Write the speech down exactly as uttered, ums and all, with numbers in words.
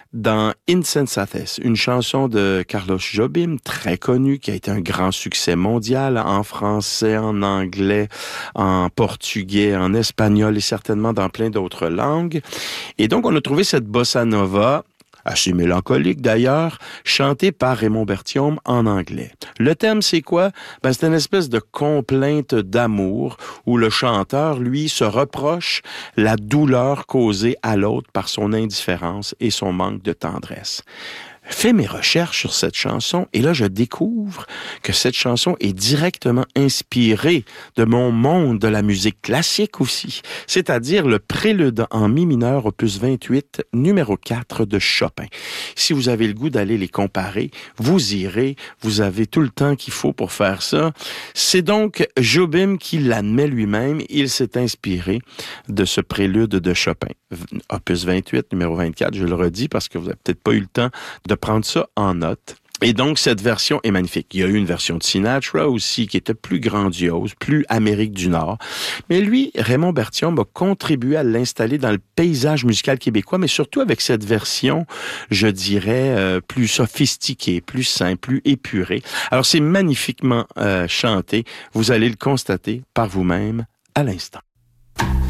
dans Insensates, une chanson de Carlos Jobim, très connue, qui a été un grand succès mondial en français, en anglais, en portugais, en espagnol et certainement dans plein d'autres langues. Et donc, on a trouvé cette bossa nova, assez mélancolique d'ailleurs, chantée par Raymond Berthiaume en anglais. Le thème, c'est quoi? Ben, c'est une espèce de complainte d'amour où le chanteur, lui, se reproche la douleur causée à l'autre par son indifférence et son manque de tendresse. Fais mes recherches sur cette chanson et là, je découvre que cette chanson est directement inspirée de mon monde de la musique classique aussi, c'est-à-dire le prélude en mi mineur opus vingt-huit, numéro quatre de Chopin. Si vous avez le goût d'aller les comparer, vous irez, vous avez tout le temps qu'il faut pour faire ça. C'est donc Jobim qui l'admet lui-même, il s'est inspiré de ce prélude de Chopin. Opus vingt-huit, numéro vingt-quatre, je le redis parce que vous n'avez peut-être pas eu le temps de prendre ça en note. Et donc, cette version est magnifique. Il y a eu une version de Sinatra aussi qui était plus grandiose, plus Amérique du Nord. Mais lui, Raymond Berthiaume a contribué à l'installer dans le paysage musical québécois, mais surtout avec cette version, je dirais, euh, plus sophistiquée, plus simple, plus épurée. Alors, c'est magnifiquement euh, chanté. Vous allez le constater par vous-même à l'instant.